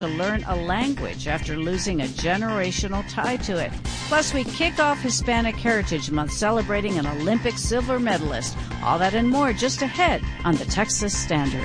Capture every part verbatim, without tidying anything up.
to learn a language after losing a generational tie to it. Plus, we kick off Hispanic Heritage Month celebrating an Olympic silver medalist. All that and more just ahead on the Texas Standard.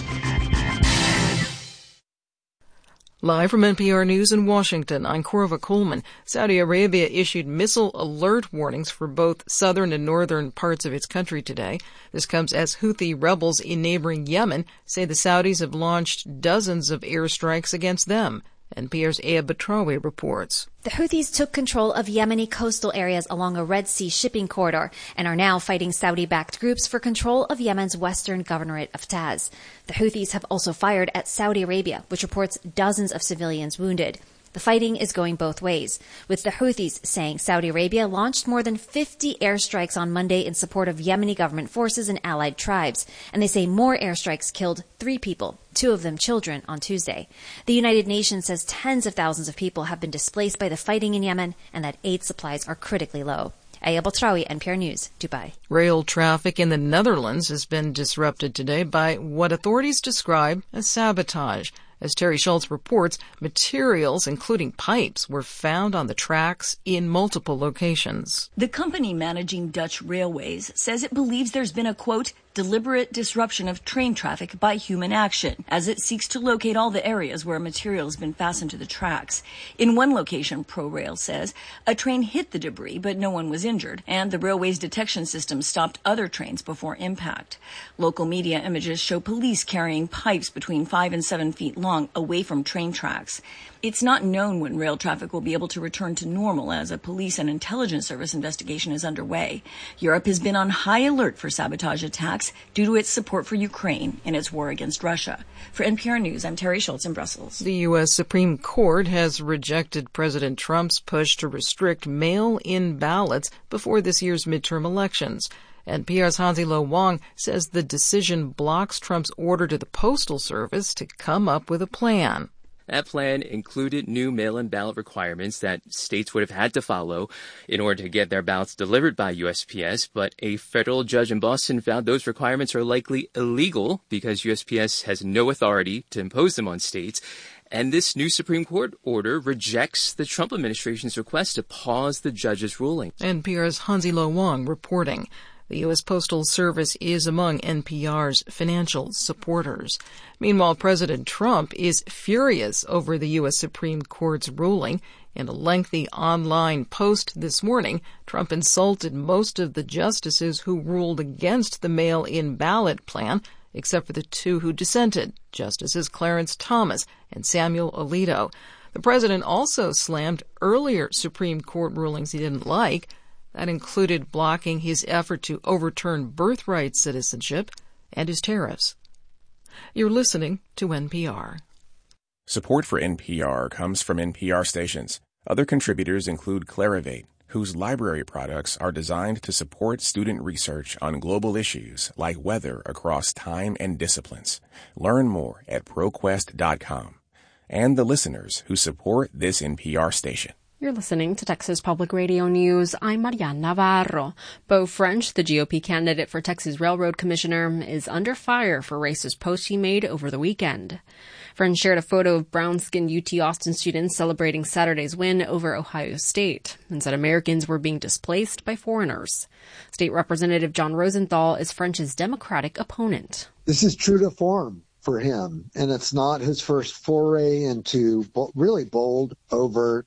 Live from N P R News in Washington, I'm Corva Coleman. Saudi Arabia issued missile alert warnings for both southern and northern parts of its country today. This comes as Houthi rebels in neighboring Yemen say the Saudis have launched dozens of airstrikes against them. N P R's Aya Batrawi reports. The Houthis took control of Yemeni coastal areas along a Red Sea shipping corridor and are now fighting Saudi-backed groups for control of Yemen's western governorate of Taz. The Houthis have also fired at Saudi Arabia, which reports dozens of civilians wounded. The fighting is going both ways, with the Houthis saying Saudi Arabia launched more than fifty airstrikes on Monday in support of Yemeni government forces and allied tribes, and they say more airstrikes killed three people, two of them children, on Tuesday. The United Nations says tens of thousands of people have been displaced by the fighting in Yemen and that aid supplies are critically low. Aya Batrawi, N P R News, Dubai. Rail traffic in the Netherlands has been disrupted today by what authorities describe as sabotage. As Terry Schultz reports, materials, including pipes, were found on the tracks in multiple locations. The company managing Dutch Railways says it believes there's been a, quote, deliberate disruption of train traffic by human action, as it seeks to locate all the areas where material has been fastened to the tracks. In one location, ProRail says, a train hit the debris, but no one was injured, and the railway's detection system stopped other trains before impact. Local media images show police carrying pipes between five and seven feet long away from train tracks. It's not known when rail traffic will be able to return to normal, as a police and intelligence service investigation is underway. Europe has been on high alert for sabotage attacks due to its support for Ukraine in its war against Russia. For N P R News, I'm Terry Schultz in Brussels. The U S Supreme Court has rejected President Trump's push to restrict mail-in ballots before this year's midterm elections. N P R's Hansi Lo Wang says the decision blocks Trump's order to the Postal Service to come up with a plan. That plan included new mail-in ballot requirements that states would have had to follow in order to get their ballots delivered by U S P S, but a federal judge in Boston found those requirements are likely illegal because U S P S has no authority to impose them on states. And this new Supreme Court order rejects the Trump administration's request to pause the judge's ruling. N P R's Hansi Lo Wang reporting. The U S Postal Service is among N P R's financial supporters. Meanwhile, President Trump is furious over the U S Supreme Court's ruling. In a lengthy online post this morning, Trump insulted most of the justices who ruled against the mail-in ballot plan, except for the two who dissented, Justices Clarence Thomas and Samuel Alito. The president also slammed earlier Supreme Court rulings he didn't like. That included blocking his effort to overturn birthright citizenship and his tariffs. You're listening to N P R. Support for N P R comes from N P R stations. Other contributors include Clarivate, whose library products are designed to support student research on global issues like weather across time and disciplines. Learn more at ProQuest dot com. And the listeners who support this N P R station. You're listening to Texas Public Radio News. I'm Mariana Navarro. Beau French, the G O P candidate for Texas Railroad Commissioner, is under fire for racist posts he made over the weekend. French shared a photo of brown-skinned U T Austin students celebrating Saturday's win over Ohio State and said Americans were being displaced by foreigners. State Representative John Rosenthal is French's Democratic opponent. This is true to form for him, and it's not his first foray into really bold, overt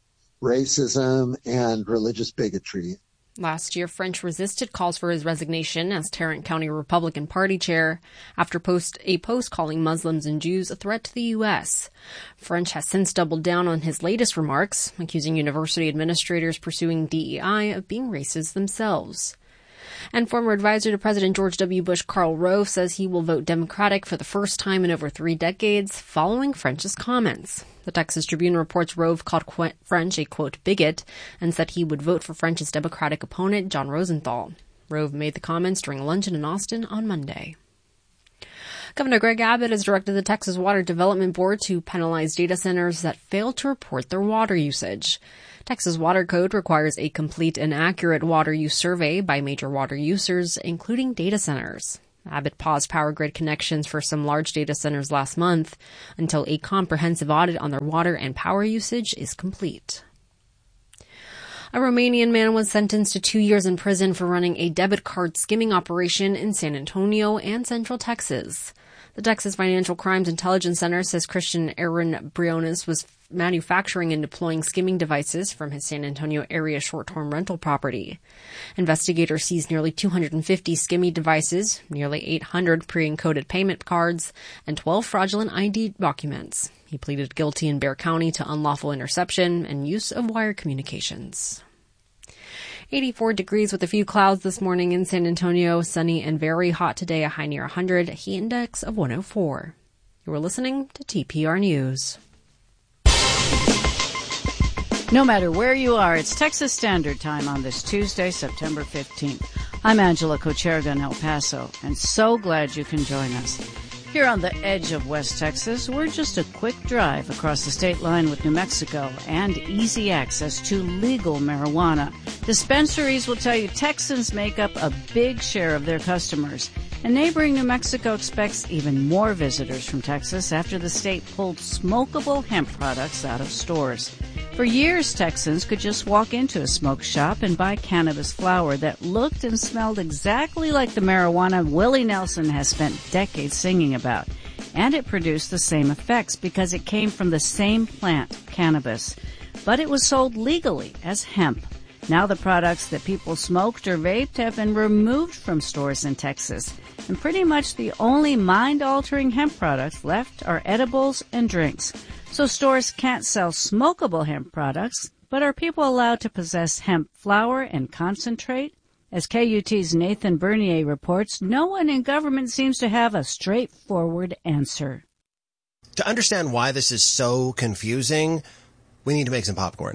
racism and religious bigotry. Last year, French resisted calls for his resignation as Tarrant County Republican Party chair after post a post calling Muslims and Jews a threat to the U S. French has since doubled down on his latest remarks, accusing university administrators pursuing D E I of being racist themselves. And former advisor to President George W. Bush, Karl Rove, says he will vote Democratic for the first time in over three decades following French's comments. The Texas Tribune reports Rove called French a, quote, bigot and said he would vote for French's Democratic opponent, John Rosenthal. Rove made the comments during a luncheon in Austin on Monday. Governor Greg Abbott has directed the Texas Water Development Board to penalize data centers that fail to report their water usage. Texas Water Code requires a complete and accurate water use survey by major water users, including data centers. Abbott paused power grid connections for some large data centers last month until a comprehensive audit on their water and power usage is complete. A Romanian man was sentenced to two years in prison for running a debit card skimming operation in San Antonio and Central Texas. The Texas Financial Crimes Intelligence Center says Christian Aaron Briones was manufacturing and deploying skimming devices from his San Antonio area short-term rental property. Investigators seized nearly two hundred fifty skimmy devices, nearly eight hundred pre-encoded payment cards, and twelve fraudulent I D documents. He pleaded guilty in Bexar County to unlawful interception and use of wire communications. eighty-four degrees with a few clouds this morning in San Antonio. Sunny and very hot today, a high near one hundred, a heat index of one oh four. You are listening to T P R News. No matter where you are, it's Texas Standard Time on this Tuesday, September fifteenth. I'm Angela Kocherga in El Paso, and so glad you can join us. Here on the edge of West Texas, we're just a quick drive across the state line with New Mexico and easy access to legal marijuana. Dispensaries will tell you Texans make up a big share of their customers, and neighboring New Mexico expects even more visitors from Texas after the state pulled smokable hemp products out of stores. For years, Texans could just walk into a smoke shop and buy cannabis flower that looked and smelled exactly like the marijuana Willie Nelson has spent decades singing about. And it produced the same effects because it came from the same plant, cannabis. But it was sold legally as hemp. Now the products that people smoked or vaped have been removed from stores in Texas. And pretty much the only mind-altering hemp products left are edibles and drinks. So stores can't sell smokable hemp products, but are people allowed to possess hemp flower and concentrate? As K U T's Nathan Bernier reports, no one in government seems to have a straightforward answer. To understand why this is so confusing, we need to make some popcorn.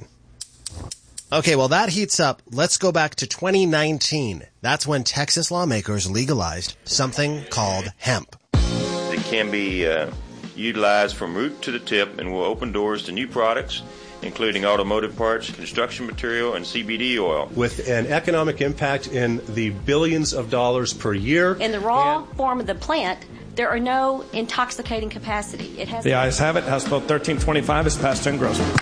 Okay, well, that heats up. Let's go back to twenty nineteen. That's when Texas lawmakers legalized something called hemp. It can be uh, utilized from root to the tip and will open doors to new products, including automotive parts, construction material, and C B D oil. With an economic impact in the billions of dollars per year. In the raw and form of the plant, there are no intoxicating capacity. It has the ayes have it. House Bill thirteen twenty-five is passed to engrossment.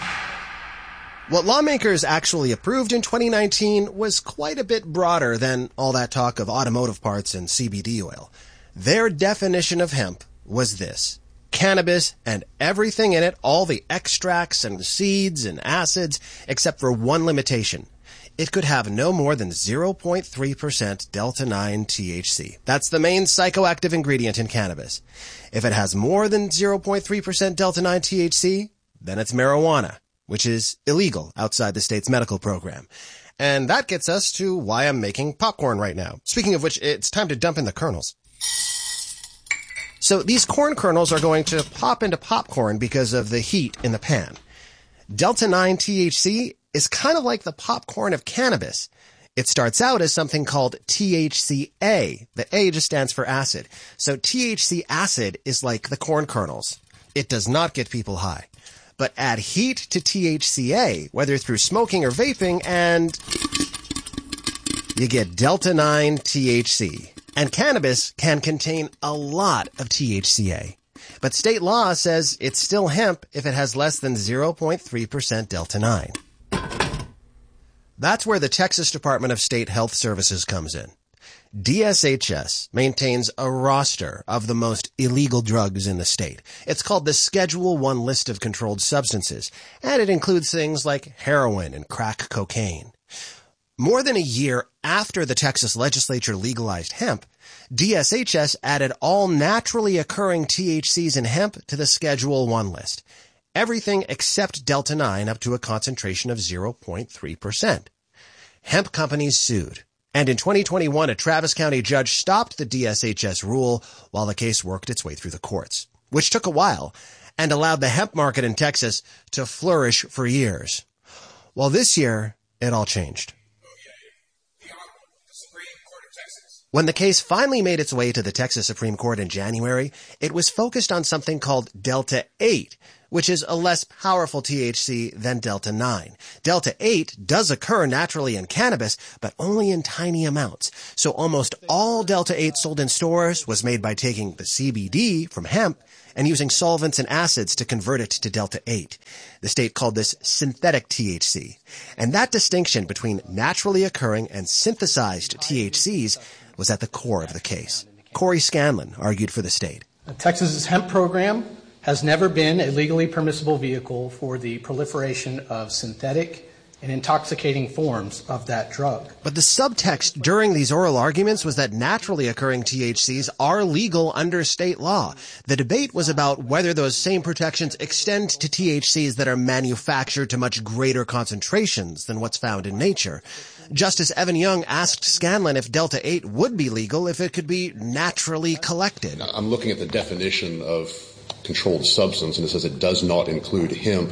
What lawmakers actually approved in twenty nineteen was quite a bit broader than all that talk of automotive parts and C B D oil. Their definition of hemp was this: cannabis and everything in it, all the extracts and seeds and acids, except for one limitation. It could have no more than zero point three percent delta nine T H C. That's the main psychoactive ingredient in cannabis. If it has more than zero point three percent delta nine T H C, then it's marijuana, which is illegal outside the state's medical program. And that gets us to why I'm making popcorn right now. Speaking of which, it's time to dump in the kernels. So these corn kernels are going to pop into popcorn because of the heat in the pan. delta nine T H C is kind of like the popcorn of cannabis. It starts out as something called T H C A. The A just stands for acid. So T H C acid is like the corn kernels. It does not get people high. But add heat to T H C A, whether through smoking or vaping, and you get delta nine T H C. And cannabis can contain a lot of T H C A. But state law says it's still hemp if it has less than zero point three percent delta nine. That's where the Texas Department of State Health Services comes in. D S H S maintains a roster of the most illegal drugs in the state. It's called the Schedule one List of Controlled Substances, and it includes things like heroin and crack cocaine. More than a year after the Texas legislature legalized hemp, D S H S added all naturally occurring T H Cs in hemp to the Schedule one list. Everything except delta nine up to a concentration of zero point three percent. Hemp companies sued. And in twenty twenty-one, a Travis County judge stopped the D S H S rule while the case worked its way through the courts, which took a while and allowed the hemp market in Texas to flourish for years. Well, this year, it all changed. When the case finally made its way to the Texas Supreme Court in January, it was focused on something called delta eight, which is a less powerful T H C than Delta nine. Delta eight does occur naturally in cannabis, but only in tiny amounts. So almost all Delta eight sold in stores was made by taking the C B D from hemp and using solvents and acids to convert it to Delta eight. The state called this synthetic T H C. And that distinction between naturally occurring and synthesized T H Cs was at the core of the case. Corey Scanlon argued for the state. Texas's hemp program has never been a legally permissible vehicle for the proliferation of synthetic and intoxicating forms of that drug. But the subtext during these oral arguments was that naturally occurring T H Cs are legal under state law. The debate was about whether those same protections extend to T H Cs that are manufactured to much greater concentrations than what's found in nature. Justice Evan Young asked Scanlon if Delta eight would be legal if it could be naturally collected. I'm looking at the definition of controlled substance, and it says it does not include hemp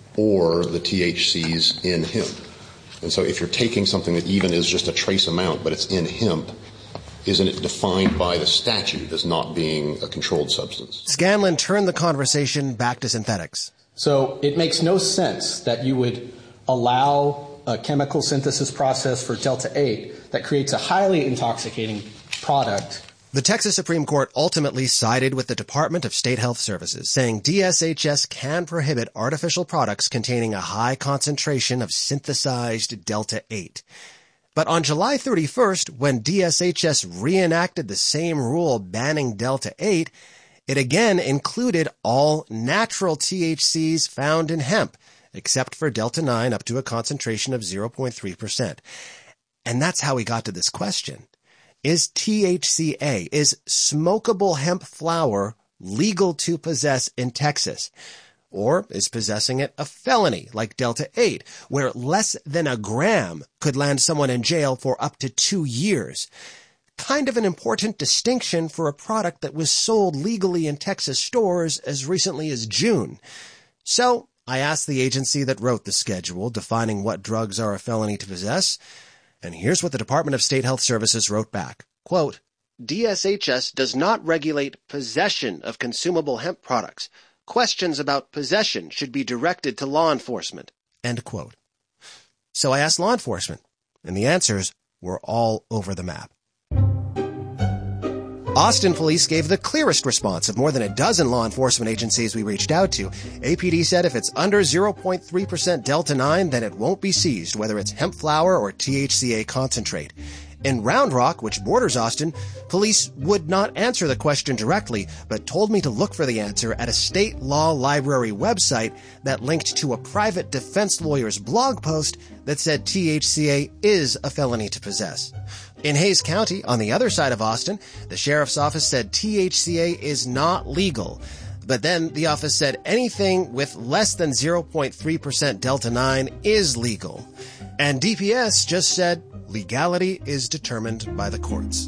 or the T H Cs in hemp. And so if you're taking something that even is just a trace amount, but it's in hemp, isn't it defined by the statute as not being a controlled substance? Scanlon turned the conversation back to synthetics. So it makes no sense that you would allow a chemical synthesis process for Delta eight that creates a highly intoxicating product. The Texas Supreme Court ultimately sided with the Department of State Health Services, saying D S H S can prohibit artificial products containing a high concentration of synthesized Delta eight. But on July thirty-first, when D S H S reenacted the same rule banning Delta eight, it again included all natural T H Cs found in hemp, except for Delta nine up to a concentration of zero point three percent. And that's how we got to this question. Is T H C A, is smokable hemp flower legal to possess in Texas? Or is possessing it a felony like Delta eight, where less than a gram could land someone in jail for up to two years? Kind of an important distinction for a product that was sold legally in Texas stores as recently as June. So I asked the agency that wrote the schedule defining what drugs are a felony to possess, and here's what the Department of State Health Services wrote back. Quote, D S H S does not regulate possession of consumable hemp products. Questions about possession should be directed to law enforcement. End quote. So I asked law enforcement, and the answers were all over the map. Austin police gave the clearest response of more than a dozen law enforcement agencies we reached out to. A P D said if it's under zero point three percent Delta nine, then it won't be seized, whether it's hemp flower or T H C A concentrate. In Round Rock, which borders Austin, police would not answer the question directly, but told me to look for the answer at a state law library website that linked to a private defense lawyer's blog post that said T H C A is a felony to possess. In Hays County, on the other side of Austin, the sheriff's office said T H C A is not legal. But then the office said anything with less than zero point three percent Delta nine is legal. And D P S just said legality is determined by the courts.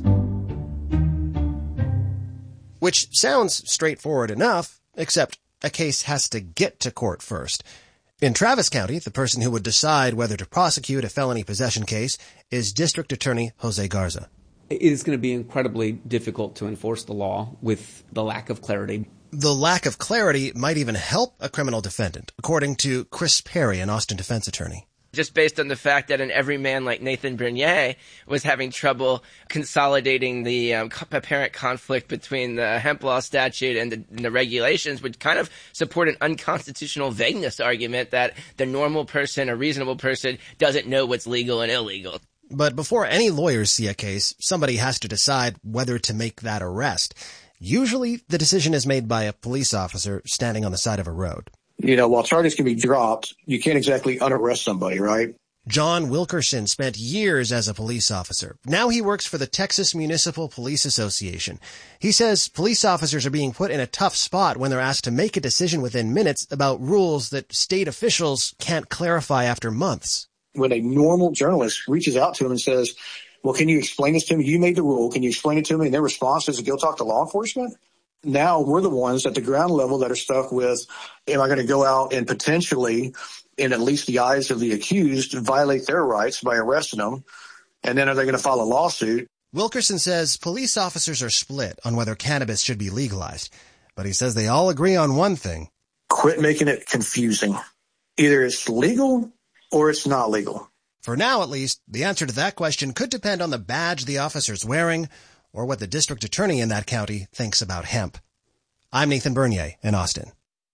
Which sounds straightforward enough, except a case has to get to court first. In Travis County, the person who would decide whether to prosecute a felony possession case is District Attorney Jose Garza. It is going to be incredibly difficult to enforce the law with the lack of clarity. The lack of clarity might even help a criminal defendant, according to Chris Perry, an Austin defense attorney. Just based on the fact that an everyman like Nathan Bernier was having trouble consolidating the um, apparent conflict between the hemp law statute and the, and the regulations would kind of support an unconstitutional vagueness argument that the normal person, a reasonable person, doesn't know what's legal and illegal. But before any lawyers see a case, somebody has to decide whether to make that arrest. Usually the decision is made by a police officer standing on the side of a road. You know, while charges can be dropped, you can't exactly unarrest somebody, right? John Wilkerson spent years as a police officer. Now he works for the Texas Municipal Police Association. He says police officers are being put in a tough spot when they're asked to make a decision within minutes about rules that state officials can't clarify after months. When a normal journalist reaches out to him and says, well, can you explain this to me? You made the rule. Can you explain it to me? And their response is to go talk to law enforcement. Now we're the ones at the ground level that are stuck with, am I going to go out and potentially, in at least the eyes of the accused, violate their rights by arresting them? And then are they going to file a lawsuit? Wilkerson says police officers are split on whether cannabis should be legalized, but he says they all agree on one thing. Quit making it confusing. Either it's legal or it's not legal. For now, at least, the answer to that question could depend on the badge the officer's wearing or what the district attorney in that county thinks about hemp. I'm Nathan Bernier in Austin.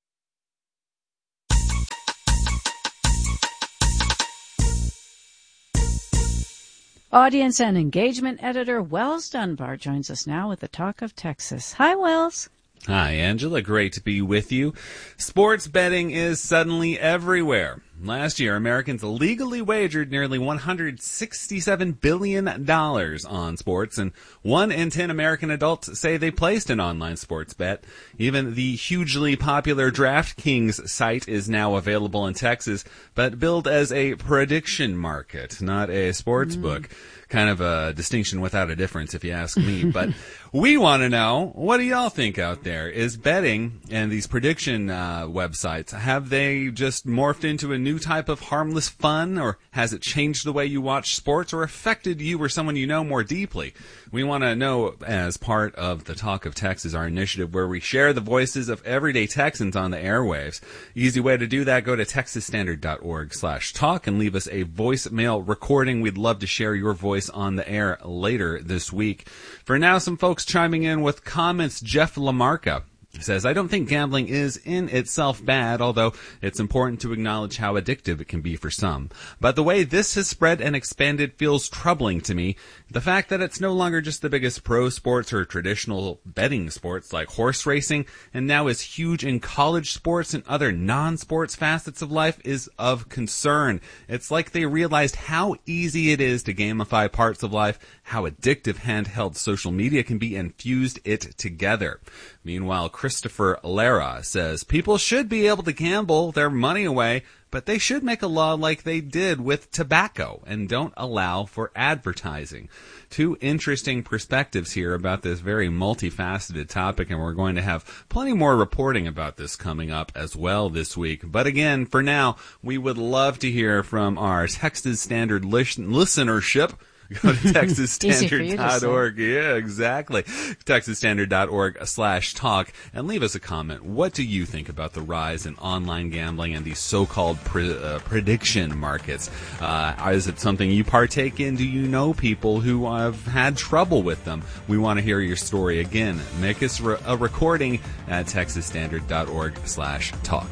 Audience and engagement editor Wells Dunbar joins us now with the Talk of Texas. Hi, Wells. Hi, Angela. Great to be with you. Sports betting is suddenly everywhere. Last year, Americans legally wagered nearly one hundred sixty-seven billion dollars on sports, and one in ten American adults say they placed an online sports bet. Even the hugely popular DraftKings site is now available in Texas, but billed as a prediction market, not a sports mm. book. Kind of a distinction without a difference, if you ask me. But we want to know, what do y'all think out there? Is betting and these prediction uh, websites, have they just morphed into a new type of harmless fun, or has it changed the way you watch sports or affected you or someone you know more deeply? We want to know as part of the Talk of Texas, our initiative where we share the voices of everyday Texans on the airwaves. Easy way to do that, go to texas standard dot org slash talk and leave us a voicemail recording. We'd love to share your voice on the air later this week. For now, some folks chiming in with comments. Jeff Lamarca says, I don't think gambling is in itself bad, although it's important to acknowledge how addictive it can be for some. But the way this has spread and expanded feels troubling to me. The fact that it's no longer just the biggest pro sports or traditional betting sports like horse racing, and now is huge in college sports and other non-sports facets of life is of concern. It's like they realized how easy it is to gamify parts of life, how addictive handheld social media can be, and fused it together. Meanwhile, Christopher Lara says, people should be able to gamble their money away, but they should make a law like they did with tobacco and don't allow for advertising. Two interesting perspectives here about this very multifaceted topic, and we're going to have plenty more reporting about this coming up as well this week. But again, for now, we would love to hear from our Texas Standard listen- listenership. Go to texas standard dot org. Yeah, exactly. texas standard dot org slash talk and leave us a comment. What do you think about the rise in online gambling and these so-called pre- uh, prediction markets? Uh, is it something you partake in? Do you know people who have had trouble with them? We want to hear your story. Again, make us re- a recording at texas standard dot org slash talk.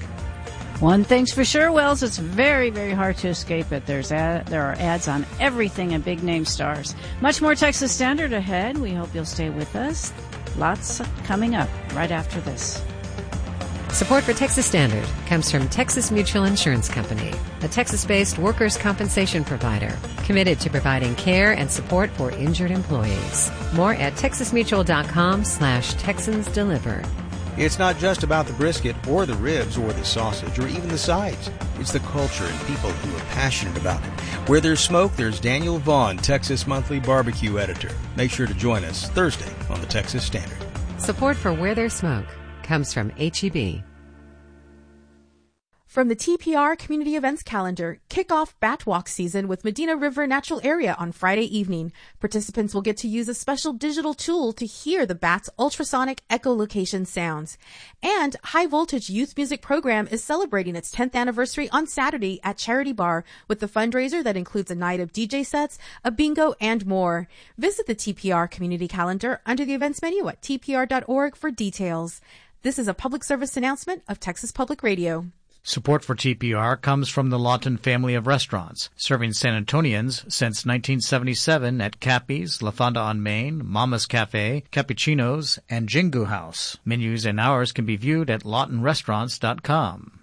One thing's for sure, Wells, it's very, very hard to escape it. There's ad, there are ads on everything and big-name stars. Much more Texas Standard ahead. We hope you'll stay with us. Lots coming up right after this. Support for Texas Standard comes from Texas Mutual Insurance Company, a Texas-based workers' compensation provider committed to providing care and support for injured employees. More at texas mutual dot com slash Texans Deliver. It's not just about the brisket or the ribs or the sausage or even the sides. It's the culture and people who are passionate about it. Where there's smoke, there's Daniel Vaughn, Texas Monthly Barbecue Editor. Make sure to join us Thursday on the Texas Standard. Support for Where There's Smoke comes from H E B. From the T P R Community Events Calendar, kick off Bat Walk season with Medina River Natural Area on Friday evening. Participants will get to use a special digital tool to hear the bats' ultrasonic echolocation sounds. And High Voltage Youth Music Program is celebrating its tenth anniversary on Saturday at Charity Bar with the fundraiser that includes a night of D J sets, a bingo, and more. Visit the T P R Community Calendar under the events menu at t p r dot org for details. This is a public service announcement of Texas Public Radio. Support for T P R comes from the Lawton family of restaurants, serving San Antonians since nineteen seventy-seven at Cappy's, La Fonda on Main, Mama's Cafe, Cappuccino's, and Jingu House. Menus and hours can be viewed at lawton restaurants dot com.